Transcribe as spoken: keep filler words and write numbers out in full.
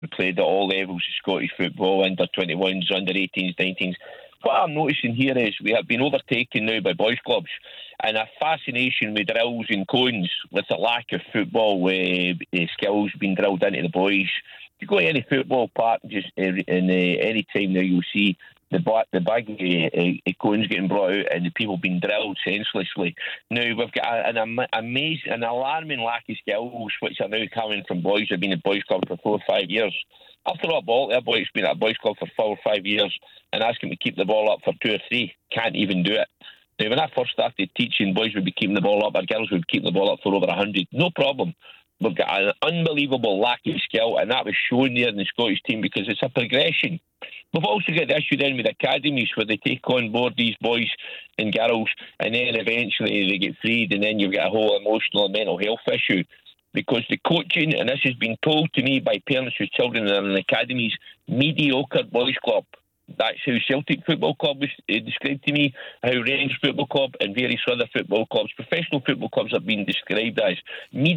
We played at all levels of Scottish football, under twenty-ones, under eighteens, nineteens. What I'm noticing here is we have been overtaken now by boys' clubs, and a fascination with drills and cones with the lack of football uh, uh, skills being drilled into the boys. If you go to any football park, just uh, in uh, any time now, you'll see the ba- the bag uh, uh, cones getting brought out and the people being drilled senselessly. Now we've got a, an am- amazing, an alarming lack of skills, which are now coming from boys who've been at boys' club for four or five years. I've thrown a ball to a boy who's been at a boys' club for four or five years and ask him to keep the ball up for two or three. Can't even do it. Now, when I first started teaching, boys would be keeping the ball up, or girls would keep the ball up for over a hundred. No problem. We've got an unbelievable lack of skill, and that was shown there in the Scottish team because it's a progression. We've also got the issue then with academies where they take on board these boys and girls, and then eventually they get freed, and then you've got a whole emotional and mental health issue. Because the coaching, and this has been told to me by parents whose children are in academies, mediocre boys' club. That's how Celtic Football Club was described to me, how Rangers Football Club and various other football clubs, professional football clubs, have been described as.